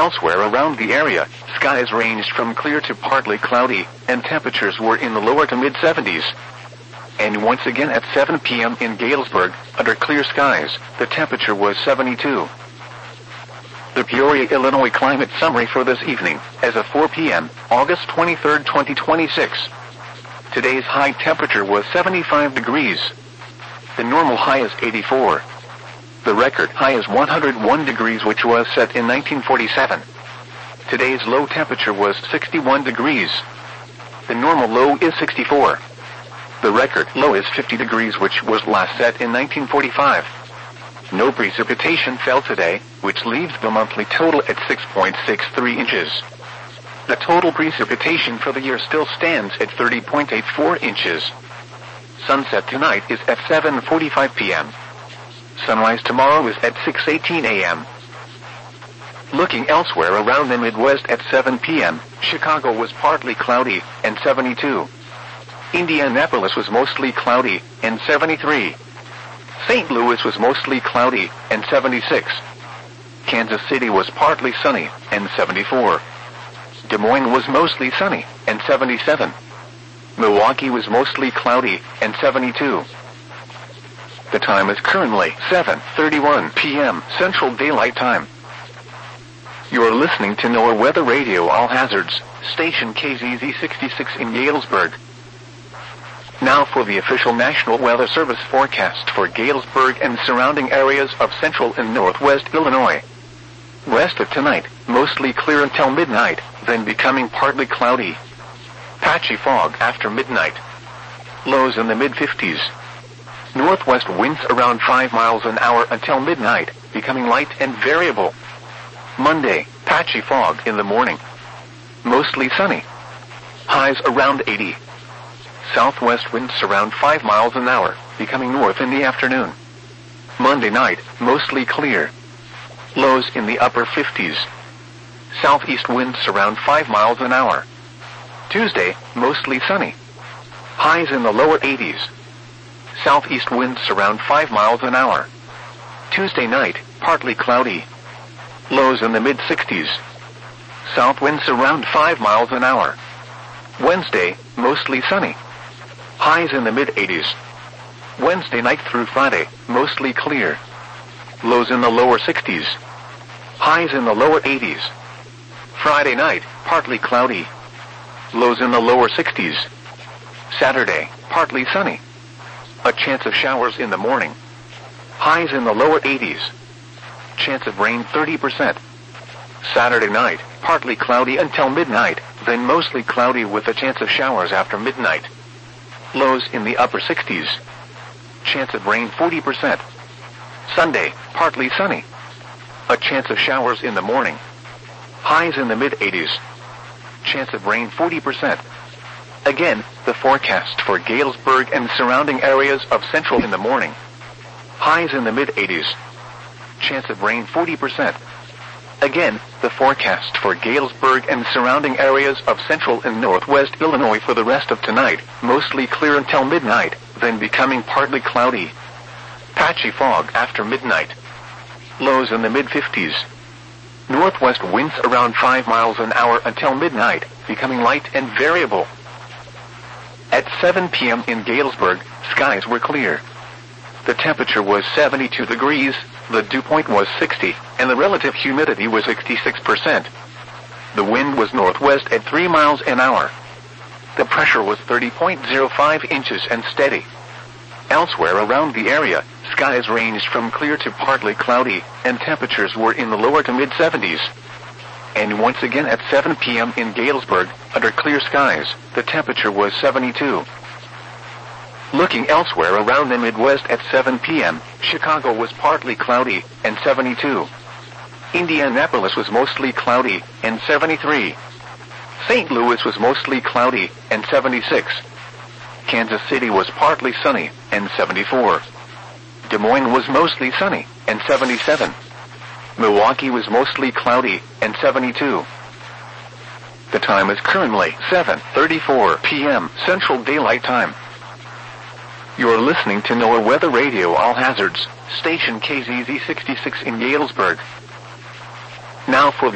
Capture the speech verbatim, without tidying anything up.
elsewhere around the area, skies ranged from clear to partly cloudy, and temperatures were in the lower to mid seventies. And once again at seven p m in Galesburg, under clear skies, the temperature was seventy-two. The Peoria, Illinois climate summary for this evening, as of four p m, August twenty-third, twenty twenty-six. Today's high temperature was seventy-five degrees. The normal high is eighty-four. The record high is one hundred one degrees, which was set in nineteen forty-seven. Today's low temperature was sixty-one degrees. The normal low is sixty-four. The record low is fifty degrees, which was last set in nineteen forty-five. No precipitation fell today, which leaves the monthly total at six point six three inches. The total precipitation for the year still stands at thirty point eight four inches. Sunset tonight is at seven forty-five p m Sunrise tomorrow is at six eighteen a m Looking elsewhere around the Midwest at seven p m, Chicago was partly cloudy, and seventy-two. Indianapolis was mostly cloudy, and seventy-three. Saint Louis was mostly cloudy, and seventy-six. Kansas City was partly sunny, and seventy-four. Des Moines was mostly sunny, and seventy-seven. Milwaukee was mostly cloudy, and seventy-two. The time is currently seven thirty-one p m Central Daylight Time. You are listening to NOAA Weather Radio All Hazards, station K Z Z sixty-six in Galesburg. Now for the official National Weather Service forecast for Galesburg and surrounding areas of central and northwest Illinois. West of tonight, mostly clear until midnight, then becoming partly cloudy. Patchy fog after midnight. Lows in the mid fifties. Northwest winds around five miles an hour until midnight, becoming light and variable. Monday, patchy fog in the morning. Mostly sunny. Highs around eighty. Southwest winds around five miles an hour, becoming north in the afternoon. Monday night, mostly clear. Lows in the upper fifties. Southeast winds around five miles an hour. Tuesday, mostly sunny. Highs in the lower eighties. Southeast winds around five miles an hour. Tuesday night, partly cloudy. Lows in the mid sixties. South winds around five miles an hour. Wednesday, mostly sunny. Highs in the mid eighties. Wednesday night through Friday, mostly clear. Lows in the lower sixties. Highs in the lower eighties. Friday night, partly cloudy. Lows in the lower sixties. Saturday, partly sunny. A chance of showers in the morning. Highs in the lower eighties. Chance of rain thirty percent. Saturday night, partly cloudy until midnight, then mostly cloudy with a chance of showers after midnight. Lows in the upper sixties. Chance of rain forty percent. Sunday, partly sunny. A chance of showers in the morning. Highs in the mid eighties. Chance of rain forty percent. Again, the forecast for Galesburg and surrounding areas of central in the morning. Highs in the mid eighties. Chance of rain forty percent. Again, the forecast for Galesburg and surrounding areas of central and northwest Illinois for the rest of tonight, mostly clear until midnight, then becoming partly cloudy. Patchy fog after midnight. Lows in the mid fifties. Northwest winds around five miles an hour until midnight, becoming light and variable. At seven p m in Galesburg, skies were clear. The temperature was seventy-two degrees, the dew point was sixty, and the relative humidity was sixty-six percent. The wind was northwest at three miles an hour. The pressure was thirty point zero five inches and steady. Elsewhere around the area, skies ranged from clear to partly cloudy, and temperatures were in the lower to mid seventies. And once again at seven p m in Galesburg, under clear skies, the temperature was seventy-two. Looking elsewhere around the Midwest at seven p m, Chicago was partly cloudy, and seventy-two. Indianapolis was mostly cloudy, and seventy-three. Saint Louis was mostly cloudy, and seventy-six. Kansas City was partly sunny, and seventy-four. Des Moines was mostly sunny, and seventy-seven. Milwaukee was mostly cloudy, and seventy-two. The time is currently seven thirty-four p m Central Daylight Time. You are listening to NOAA Weather Radio All Hazards, station K Z Z sixty-six in Galesburg. Now for the